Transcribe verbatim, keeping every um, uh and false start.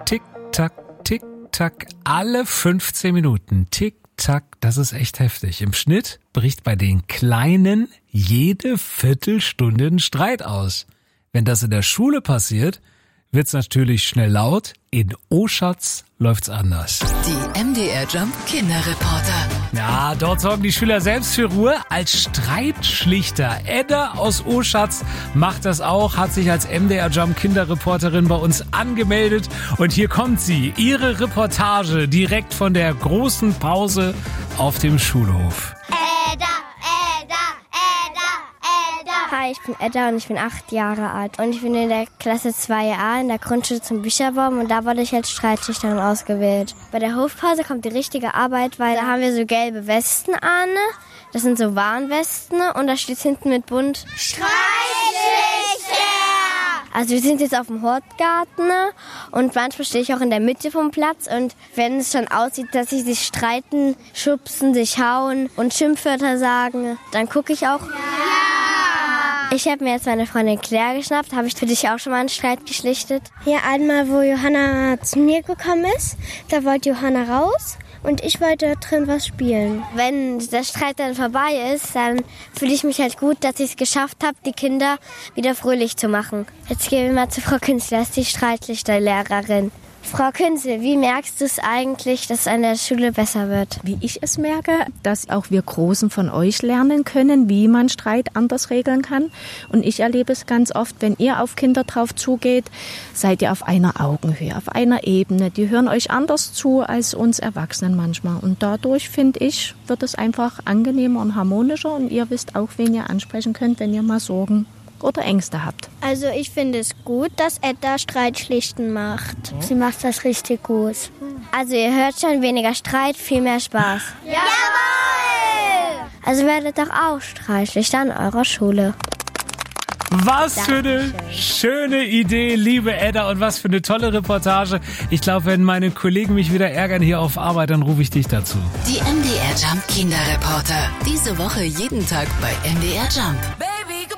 Tick, tack, tick, tack, alle fünfzehn Minuten. Tick, tack, das ist echt heftig. Im Schnitt bricht bei den Kleinen jede Viertelstunde ein Streit aus. Wenn das in der Schule passiert, wird's natürlich schnell laut. In Oschatz läuft's anders. Die M D R Jump Kinderreporter. Ja, dort sorgen die Schüler selbst für Ruhe. Als Streitschlichter Edda aus Oschatz macht das auch, hat sich als M D R Jump Kinderreporterin bei uns angemeldet. Und hier kommt sie, ihre Reportage direkt von der großen Pause auf dem Schulhof. Edda, Edda, Edda, Edda. Hi, ich bin Edda und ich bin acht Jahre alt. Und ich bin in der Klasse zwei a in der Grundschule zum Bücherbaum und da wurde ich als Streitschlichterin ausgewählt. Bei der Hofpause kommt die richtige Arbeit, weil da haben wir so gelbe Westen an. Das sind so Warnwesten und da steht hinten mit bunt Streitschlichter! Also wir sind jetzt auf dem Hortgarten und manchmal stehe ich auch in der Mitte vom Platz und wenn es schon aussieht, dass sie sich streiten, schubsen, sich hauen und Schimpfwörter sagen, dann gucke ich auch. Ja. Ich habe mir jetzt meine Freundin Claire geschnappt. Habe ich für dich auch schon mal einen Streit geschlichtet? Ja, einmal, wo Johanna zu mir gekommen ist, da wollte Johanna raus. Und ich wollte drin was spielen. Wenn der Streit dann vorbei ist, dann fühle ich mich halt gut, dass ich es geschafft habe, die Kinder wieder fröhlich zu machen. Jetzt gehen wir mal zu Frau Künzler, das ist die Streitlichterlehrerin. Frau Künzel, wie merkst du es eigentlich, dass es an der Schule besser wird? Wie ich es merke, dass auch wir Großen von euch lernen können, wie man Streit anders regeln kann. Und ich erlebe es ganz oft, wenn ihr auf Kinder drauf zugeht, seid ihr auf einer Augenhöhe, auf einer Ebene. Die hören euch anders zu als uns Erwachsenen manchmal. Und dadurch, finde ich, wird es einfach angenehmer und harmonischer. Und ihr wisst auch, wen ihr ansprechen könnt, wenn ihr mal Sorgen oder Ängste habt. Also ich finde es gut, dass Edda Streitschlichten macht. Sie macht das richtig gut. Also ihr hört schon, weniger Streit, viel mehr Spaß. Jawohl! Also werdet doch auch Streitschlichter an eurer Schule. Was für eine schöne Idee, liebe Edda, und was für eine tolle Reportage. Ich glaube, wenn meine Kollegen mich wieder ärgern hier auf Arbeit, dann rufe ich dich dazu. Die M D R Jump Kinderreporter. Diese Woche jeden Tag bei M D R Jump.